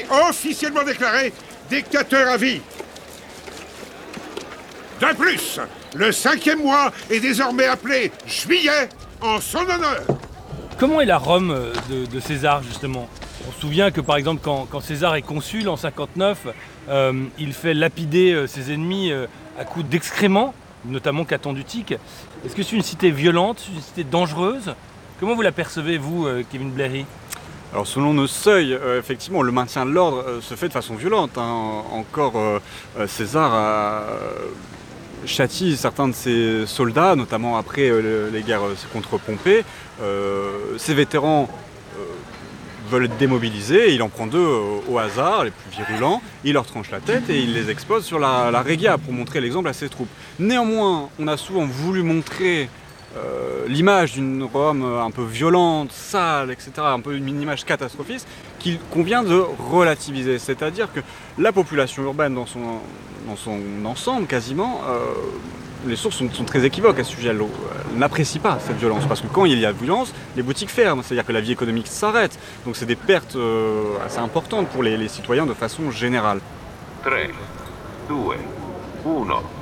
officiellement déclaré dictateur à vie. De plus, le 5e mois est désormais appelé juillet en son honneur. Comment est la Rome de César, justement? On se souvient que, par exemple, quand César est consul en 59, il fait lapider ses ennemis à coups d'excréments, notamment Caton d'Utique. Est-ce que c'est une cité violente, une cité dangereuse? Comment vous la percevez, vous, Kevin Blairy? Alors selon nos seuils, effectivement, le maintien de l'ordre se fait de façon violente. Encore, César châtie certains de ses soldats, notamment après les guerres contre Pompée. Ses vétérans veulent être démobilisés, il en prend 2 au hasard, les plus virulents, il leur tranche la tête et il les expose sur la Regia pour montrer l'exemple à ses troupes. Néanmoins, on a souvent voulu montrer l'image d'une Rome un peu violente, sale, etc., un peu une image catastrophiste, qu'il convient de relativiser. C'est-à-dire que la population urbaine dans son ensemble, quasiment, les sources sont très équivoques à ce sujet. Elle n'apprécie pas cette violence, parce que quand il y a violence, les boutiques ferment, c'est-à-dire que la vie économique s'arrête. Donc c'est des pertes assez importantes pour les citoyens de façon générale. 3, 2, 1.